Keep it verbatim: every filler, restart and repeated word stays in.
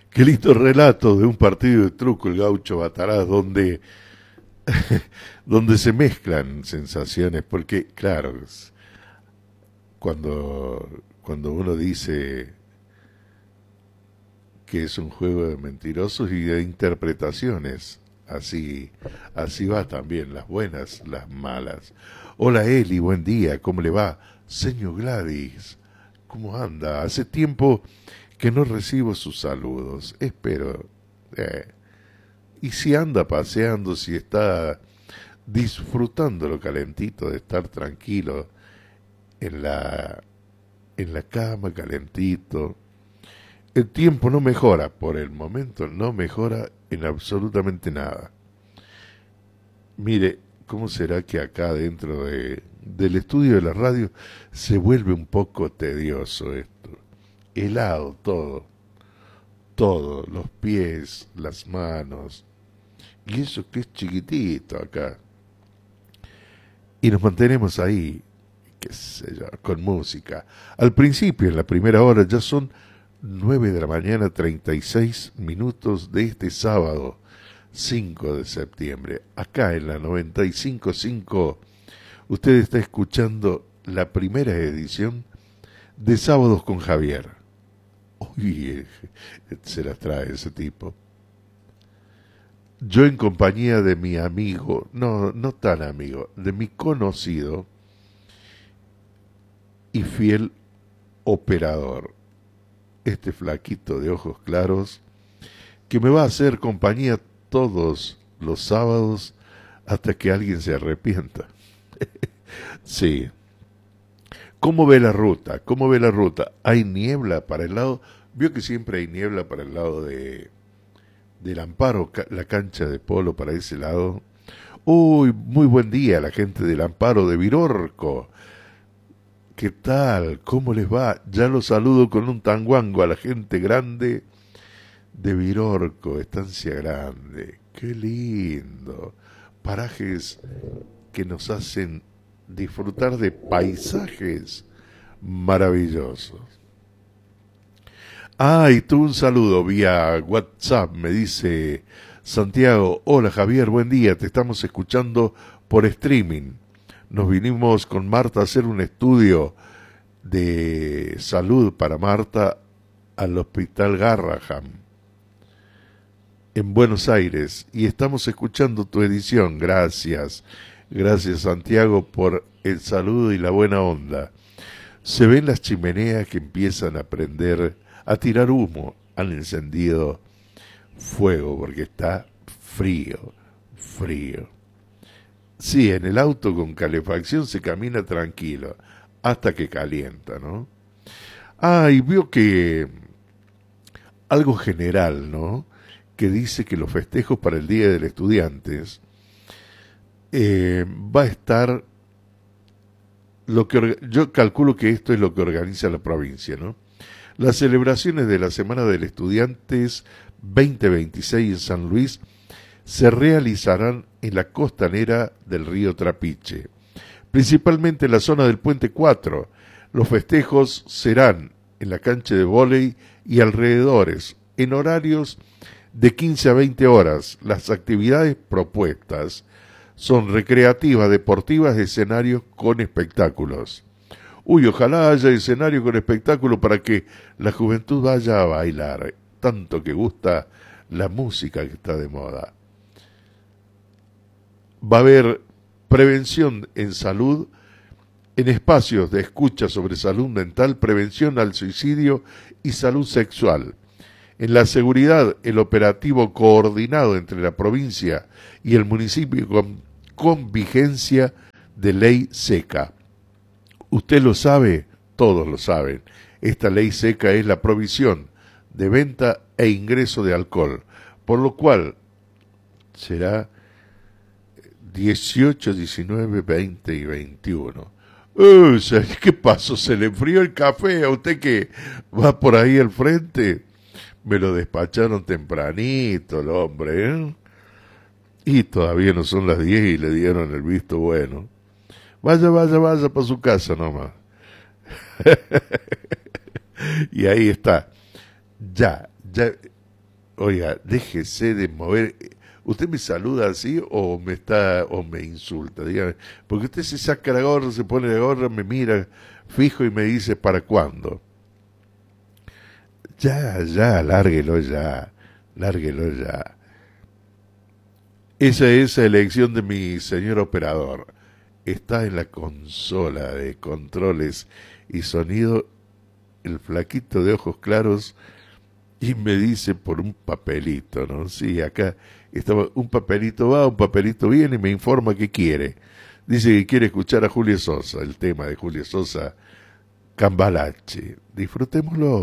Qué lindo relato de un partido de truco, el Gaucho Bataraz, donde, donde se mezclan sensaciones, porque, claro, cuando, cuando uno dice que es un juego de mentirosos y de interpretaciones, así, así va también, las buenas, las malas. Hola Eli, buen día, ¿cómo le va? Señor Gladys, ¿cómo anda? Hace tiempo que no recibo sus saludos, espero. Eh, y si anda paseando, si está disfrutando lo calentito de estar tranquilo en la, en la cama, calentito. El tiempo no mejora, por el momento no mejora en absolutamente nada. Mire, ¿cómo será que acá dentro de, del estudio de la radio se vuelve un poco tedioso esto? Helado todo, todo, los pies, las manos, y eso que es chiquitito acá. Y nos mantenemos ahí, qué sé yo, con música. Al principio, en la primera hora, ya son nueve de la mañana, treinta y seis minutos de este sábado, cinco de septiembre. Acá en la noventa y cinco punto cinco, usted está escuchando la primera edición de Sábados con Javier. Uy, se las trae ese tipo. Yo en compañía de mi amigo, no, no tan amigo, de mi conocido y fiel operador, este flaquito de ojos claros, que me va a hacer compañía todos los sábados hasta que alguien se arrepienta. Sí. ¿Cómo ve la ruta? ¿Cómo ve la ruta? ¿Hay niebla para el lado? Vio que siempre hay niebla para el lado de del Amparo, la cancha de polo para ese lado. Uy, muy buen día la gente del Amparo de Virorco. ¿Qué tal? ¿Cómo les va? Ya los saludo con un tanguango a la gente grande de Virorco, Estancia Grande. Qué lindo. Parajes que nos hacen disfrutar de paisajes maravillosos. Ah, y tú un saludo vía WhatsApp, me dice Santiago. Hola Javier, buen día, te estamos escuchando por streaming. Nos vinimos con Marta a hacer un estudio de salud para Marta al Hospital Garraham en Buenos Aires y estamos escuchando tu edición. Gracias, gracias Santiago por el saludo y la buena onda. Se ven las chimeneas que empiezan a prender, a tirar humo. Han encendido fuego porque está frío, frío. Sí, en el auto con calefacción se camina tranquilo hasta que calienta, ¿no? Ah, y vio que algo general, ¿no? Que dice que los festejos para el Día del Estudiante eh, va a estar lo que yo calculo que esto es lo que organiza la provincia, ¿no? Las celebraciones de la Semana del Estudiantes veinte veintiséis en San Luis se realizarán en la costanera del río Trapiche, principalmente en la zona del Puente cuatro. Los festejos serán en la cancha de vóley y alrededores, en horarios de quince a veinte horas. Las actividades propuestas son recreativas, deportivas, escenarios con espectáculos. Uy, ojalá haya escenario con espectáculo para que la juventud vaya a bailar, tanto que gusta la música que está de moda. Va a haber prevención en salud, en espacios de escucha sobre salud mental, prevención al suicidio y salud sexual. En la seguridad, el operativo coordinado entre la provincia y el municipio con, con vigencia de ley seca. Usted lo sabe, todos lo saben. Esta ley seca es la provisión de venta e ingreso de alcohol, por lo cual será dieciocho, diecinueve, veinte y veintiuno. Uh, ¿Qué pasó? ¿Se le enfrió el café a usted que va por ahí al frente? Me lo despacharon tempranito el hombre, ¿eh? Y todavía no son las diez y le dieron el visto bueno. Vaya, vaya, vaya para su casa nomás. Y ahí está. Ya, ya. oiga, déjese de mover. ¿Usted me saluda así o me está o me insulta? Dígame, porque usted se saca la gorra, se pone la gorra, me mira fijo y me dice, ¿para cuándo? Ya, ya, lárguelo ya, lárguelo ya. Esa es la elección de mi señor operador. Está en la consola de controles y sonido el flaquito de ojos claros y me dice por un papelito, ¿no? Sí, acá estaba, un papelito va, un papelito viene y me informa que quiere. Dice que quiere escuchar a Julio Sosa, el tema de Julio Sosa, Cambalache. Disfrutémoslo.